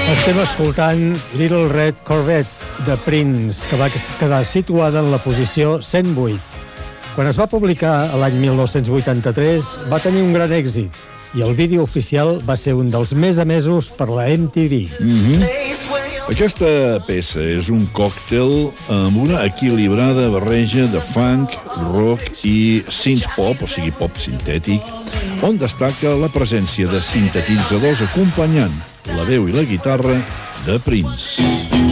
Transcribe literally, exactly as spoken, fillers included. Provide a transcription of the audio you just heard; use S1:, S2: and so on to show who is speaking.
S1: Estem escoltant Little Red Corvette de Prince, que va quedar situada en la posició cent vuit. Quan es va publicar l'any mil nou-cents vuitanta-tres, va tenir un gran èxit i el vídeo oficial va ser un dels més emesos per la M T V.
S2: Mm-hmm. Aquesta peça és un còctel amb una equilibrada barreja de funk, rock i synth-pop, o sigui, pop sintètic, on destaca la presència de sintetitzadors acompanyant la veu i la guitarra de Prince.